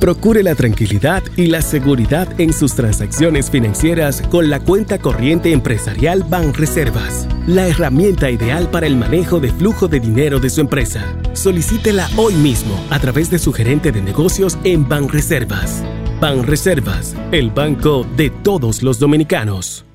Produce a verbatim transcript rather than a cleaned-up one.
Procure la tranquilidad y la seguridad en sus transacciones financieras con la cuenta corriente empresarial Banreservas, la herramienta ideal para el manejo de flujo de dinero de su empresa. Solicítela hoy mismo a través de su gerente de negocios en Banreservas. Banreservas, el banco de todos los dominicanos.